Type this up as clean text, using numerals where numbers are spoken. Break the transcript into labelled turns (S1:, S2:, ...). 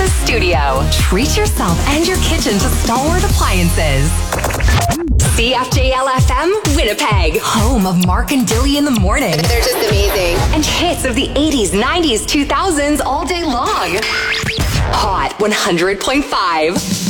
S1: Appliances Studio. Treat yourself and your kitchen to stalwart appliances. CFJL-FM, Winnipeg, home of Mark and Dilly in the morning.
S2: They're just amazing.
S1: And hits of the 80s, 90s, 2000s all day long. Hot 100.5.